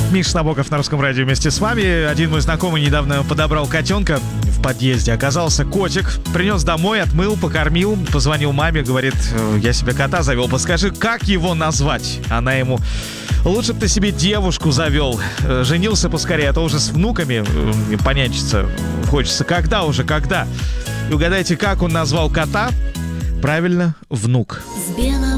Миша Набоков на Русском радио вместе с вами. Один мой знакомый недавно подобрал котенка в подъезде. Оказался котик. Принес домой, отмыл, покормил. Позвонил маме, говорит: я себе кота завел. Подскажи, как его назвать? Она ему: лучше бы ты себе девушку завел. Женился поскорее, а то уже с внуками понянчиться хочется. Когда уже, когда? И угадайте, как он назвал кота? Правильно, внук. С белого